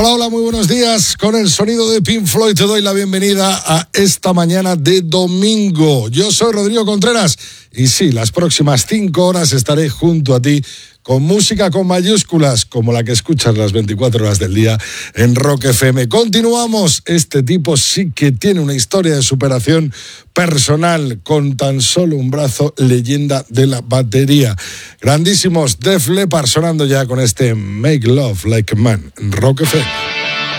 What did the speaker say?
Hola, hola, muy buenos días. Con el sonido de Pink Floyd te doy la bienvenida a esta mañana de domingo. Yo soy Rodrigo Contreras y sí, las próximas 5 horas estaré junto a ti con música con mayúsculas, como la que escuchas las 24 horas del día en Rock FM. Continuamos. Este tipo sí que tiene una historia de superación personal, con tan solo un brazo, leyenda de la batería. Grandísimos Def Leppard sonando ya con este Make Love Like a Man en Rock FM.